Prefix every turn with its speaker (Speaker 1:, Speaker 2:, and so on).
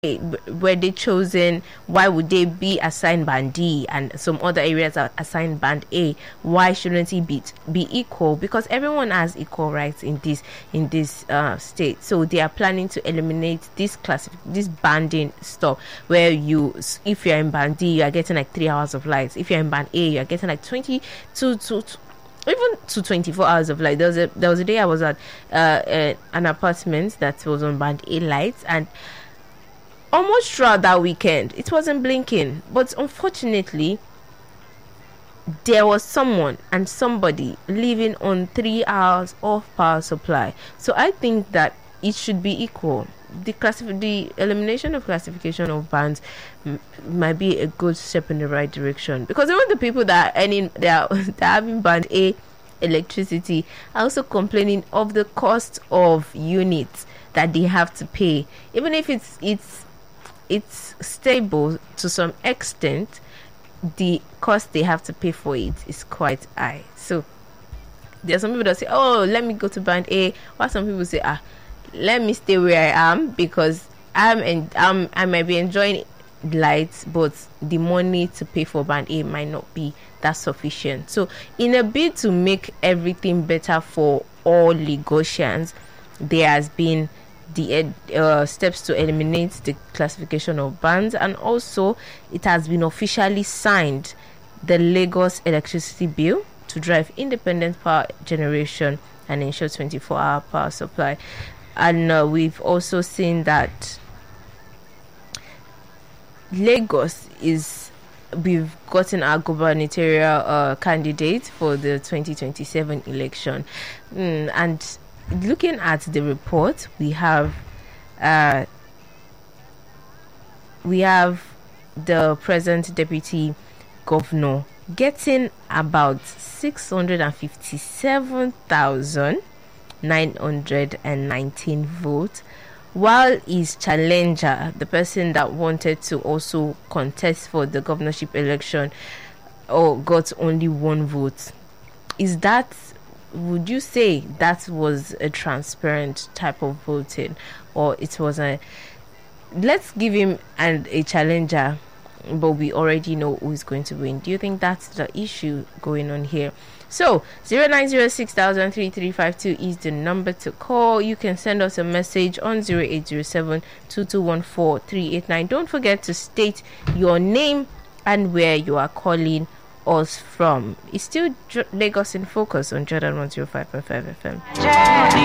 Speaker 1: were they chosen? Why would they be assigned band D and some other areas are assigned band A? Why shouldn't it be equal? Because everyone has equal rights in this state. So they are planning to eliminate this banding stuff where if you're in band D, you are getting like 3 hours of light. If you're in band A, you are getting like 22 to even to 24 hours of light. There was a day I was at an apartment that was on band A lights, and almost throughout that weekend it wasn't blinking. But unfortunately, there was somebody living on 3 hours of power supply. So I think that it should be equal. The elimination of classification of bands might be a good step in the right direction, because even the people that are having band A electricity are also complaining of the cost of units that they have to pay. Even if it's stable to some extent, the cost they have to pay for it is quite high. So there are some people that say, oh, let me go to band A, while some people say, let me stay where I am, because I might be enjoying lights, but the money to pay for band A might not be that sufficient. So in a bid to make everything better for all Lagosians, there has been the steps to eliminate the classification of bands, and also it has been officially signed, the Lagos electricity bill, to drive independent power generation and ensure 24-hour power supply. And we've also seen that we've gotten our gubernatorial candidate for the 2027 election. And looking at the report, we have the present deputy governor getting about 657,919 votes, while his challenger, the person that wanted to also contest for the governorship election, got only 1 vote. Would you say that was a transparent type of voting, or it was let's give him a challenger, but we already know who is going to win? Do you think that's the issue going on here? So 0906-3352 is the number to call. You can send us a message on 0807-2214-389. Don't forget to state your name and where you are calling us from. It's still Lagos in Focus on Jordan 105.5 FM.